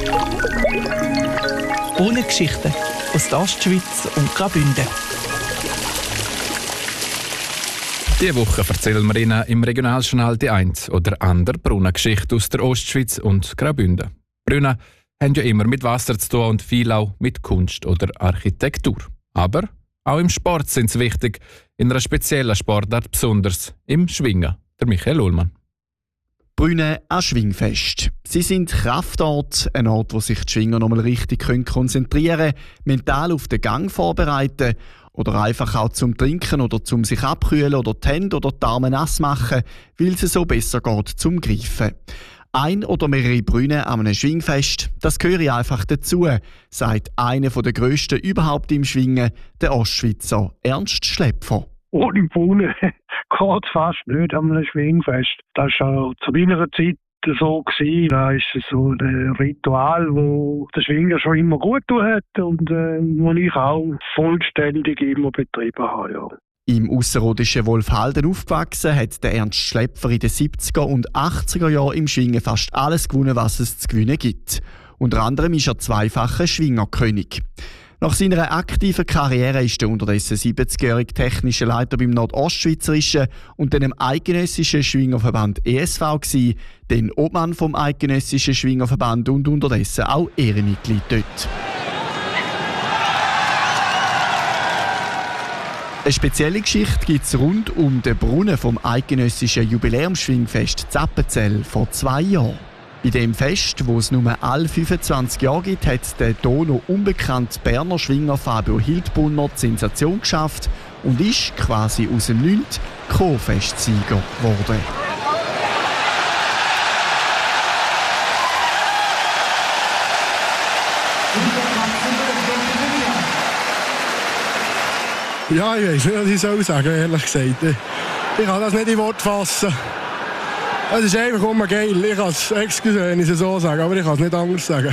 Brunnengeschichten aus der Ostschweiz und Graubünden. Diese Woche erzählen wir Ihnen im Regionaljournal die ein oder andere Brunnengeschichte aus der Ostschweiz und Graubünden. Brunnen haben ja immer mit Wasser zu tun und viel auch mit Kunst oder Architektur. Aber auch im Sport sind sie wichtig, in einer speziellen Sportart besonders, im Schwingen. Der Michael Ullmann. Brunnen an Schwingfest. Sie sind Kraftort, ein Ort, wo sich die Schwinger nochmal richtig konzentrieren können, mental auf den Gang vorbereiten oder einfach auch zum Trinken oder zum sich abkühlen oder die Hände oder die Arme nass machen, weil es so besser geht zum Greifen. Ein oder mehrere Brunnen an einem Schwingfest, das gehöre einfach dazu, sagt einer der grössten überhaupt im Schwingen, der Ostschweizer Ernst Schläpfer. Ohne Brunnen geht fast nicht an einem Schwingfest. Das war auch zu meiner Zeit so gewesen. Da ist es so ein Ritual, wo der Schwinger schon immer gut getan hat und wo ich auch vollständig immer betrieben habe. Ja. Im ausserrhodischen Wolfhalden aufgewachsen, hat der Ernst Schläpfer in den 70er und 80er Jahren im Schwingen fast alles gewonnen, was es zu gewinnen gibt. Unter anderem ist er zweifacher Schwingerkönig. Nach seiner aktiven Karriere ist er unterdessen 70-jährige technischer Leiter beim Nordostschweizerischen und dem eidgenössischen Schwingerverband ESV gewesen, dann Obmann vom eidgenössischen Schwingerverband und unterdessen auch Ehrenmitglied dort. Eine spezielle Geschichte gibt es rund um den Brunnen vom eidgenössischen Jubiläumsschwingfest Zappenzell vor 2 Jahren. Bei dem Fest, wo es nur alle 25 Jahre gibt, hat der noch unbekannte Berner Schwinger Fabio Hildbrunner die Sensation geschafft und ist quasi aus dem Nichts Co-Festsieger geworden. Ja, ich weiß nicht, was ich sagen soll, ehrlich gesagt. Ich kann das nicht in Worte fassen. Es ist einfach immer geil. Ich kann es, wenn ich es so sage, aber ich kann es nicht anders sagen.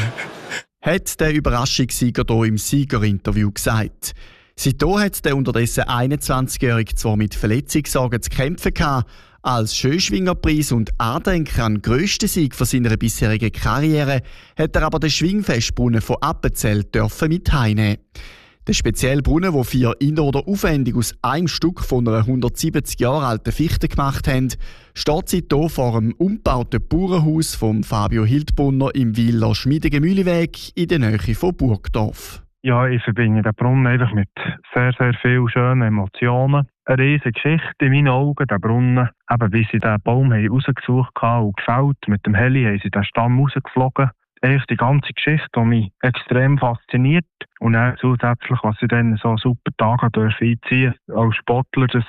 Hat der Überraschungssieger hier im Siegerinterview gesagt. Seitdem hat der unterdessen 21-Jährige zwar mit Verletzungssorgen zu kämpfen gehabt, als Schönschwingerpreis und Andenken an den grössten Sieg von seiner bisherigen Karriere hat er aber den Schwingfestbrunnen von Appenzell mit heimnehmen. Der spezielle Brunnen, der 4 in- oder aufwendig aus einem Stück von einer 170 Jahre alten Fichte gemacht haben, steht seitdem vor einem umgebauten Bauernhaus von Fabio Hildbrunner im Wieler Schmiedegemühleweg in der Nähe von Burgdorf. Ja, ich verbinde den Brunnen einfach mit sehr, sehr vielen schönen Emotionen. Eine riesige Geschichte in meinen Augen, der Brunnen. Eben, wie sie den Baum rausgesucht haben und gefällt. Mit dem Heli haben sie den Stamm rausgeflogen. Eigentlich die ganze Geschichte, die mich extrem fasziniert. Und dann zusätzlich, was sie dann so super Tage einziehen dürfen als Sportler, das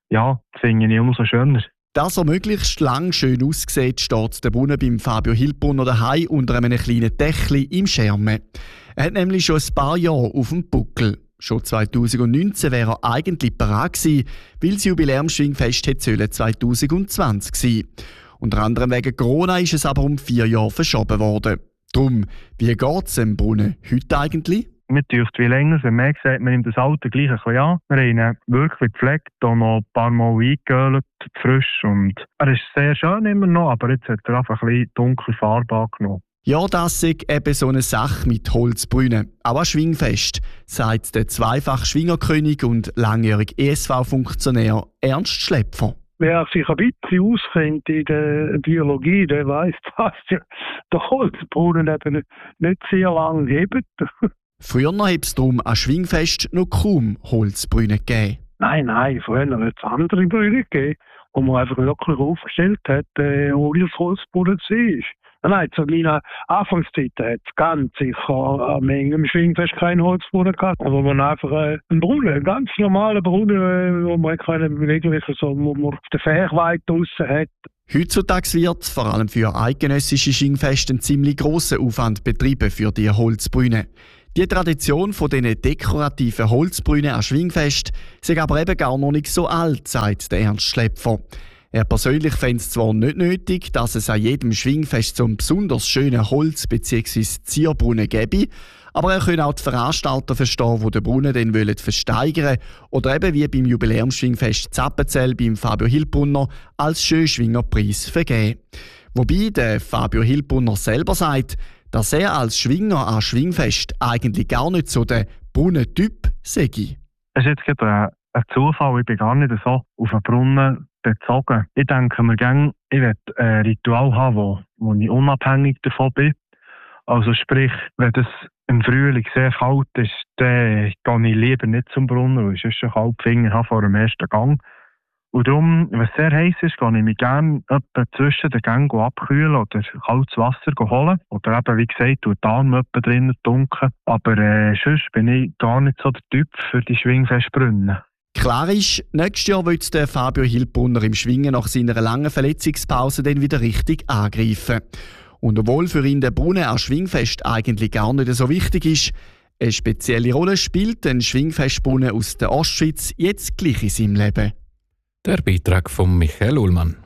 finde ich umso schöner. Dass er möglichst lang schön aussieht, steht der Brunnen beim Fabio Hildbrunner daheim unter einem kleinen Dächli im Schermen. Er hat nämlich schon ein paar Jahre auf dem Buckel. Schon 2019 wäre er eigentlich parat gewesen, weil das Jubiläumsschwingfest 2020 sein. Unter anderem wegen Corona ist es aber um 4 Jahre verschoben worden. Drum, wie geht es dem Brunnen heute eigentlich? Mir dürft wie länger, wenn man sagt, man nimmt das Alter gleich ein bisschen an. Wir haben ihn wirklich gepflegt, auch noch ein paar Mal eingehöhlt, frisch. Und er ist sehr schön immer noch, aber jetzt hat er einfach ein bisschen dunkle Farbe angenommen. Ja, das ist eben so eine Sache mit Holzbrunnen. Auch ein Schwingfest, sagt der zweifache Schwingerkönig und langjährige ESV-Funktionär Ernst Schläpfer. Wer sich ein bisschen auskennt in der Biologie, der weiss, dass der Holzbrunnen eben nicht sehr lange hebt. Früher hat es darum an Schwingfest noch kaum Holzbrunnen gegeben. Nein, früher hat es andere Brunnen gegeben, wo man einfach wirklich aufgestellt hat, ohne das Holzbrunnen war. Nein, zu meiner Anfangszeit hat es ganz sicher an im Schwingfest keinen Holzbrunnen gehabt. Aber man einfach einen Brunnen, einen ganz normalen Brunnen, wo man keine Bewegung, so, wo man auf der Fährweite draussen hat. Heutzutage wird vor allem für eidgenössische Schwingfeste ein ziemlich grosser Aufwand betrieben für die Holzbrunnen. Die Tradition von diesen dekorativen Holzbrunnen an Schwingfest ist aber eben gar noch nicht so alt, sagt der Ernst Schläpfer. Er persönlich fände es zwar nicht nötig, dass es an jedem Schwingfest so einen besonders schönen Holz- bzw. Zierbrunnen gäbe, aber er könne auch die Veranstalter verstehen, die den Brunnen dann versteigern oder eben wie beim Jubiläumsschwingfest Zappenzell beim Fabio Hildbrunner als Schönschwingerpreis vergeben. Wobei der Fabio Hildbrunner selber sagt, dass er als Schwinger an Schwingfest eigentlich gar nicht so der Brunnentyp sei. Es ist jetzt gerade ein Zufall, ich bin gar nicht so auf einen Brunnen bezogen. Ich denke mir gerne, ich will ein Ritual haben, wo ich unabhängig davon bin. Also sprich, wenn es im Frühling sehr kalt ist, dann gehe ich lieber nicht zum Brunnen, weil ich sonst schon kalte Finger habe vor dem ersten Gang. Und darum, wenn es sehr heiß ist, gehe ich mich gerne zwischen den Gängen abkühlen oder kaltes Wasser holen. Oder eben, wie gesagt, die Arme drinnen dunkeln. Aber sonst bin ich gar nicht so der Typ für die Schwingfestbrunnen. Klar ist, nächstes Jahr wird der Fabio Hilbrunner im Schwingen nach seiner langen Verletzungspause dann wieder richtig angreifen. Und obwohl für ihn der Brunnen am Schwingfest eigentlich gar nicht so wichtig ist, eine spezielle Rolle spielt ein Schwingfestbrunnen aus der Ostschweiz jetzt gleich in seinem Leben. Der Beitrag von Michael Ullmann.